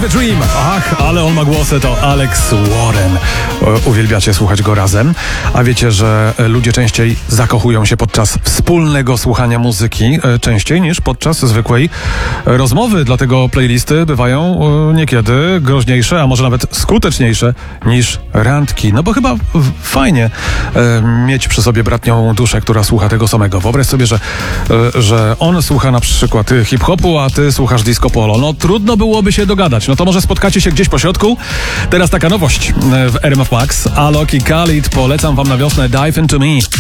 Live a Dream. Ach, ale on ma głosy, to Alex Warren. Uwielbiacie słuchać go razem. A wiecie, że ludzie częściej zakochują się podczas wspólnego słuchania muzyki, częściej niż podczas zwykłej rozmowy. Dlatego playlisty bywają niekiedy groźniejsze, a może nawet skuteczniejsze niż randki. No bo chyba fajnie mieć przy sobie bratnią duszę, która słucha tego samego. Wyobraź sobie, że on słucha na przykład hip-hopu, a ty słuchasz disco polo. No trudno byłoby się dogadać. No to może spotkacie się gdzieś po środku. Teraz taka nowość w RMF Max. Alok i Khalid, polecam wam na wiosnę Dive Into Me.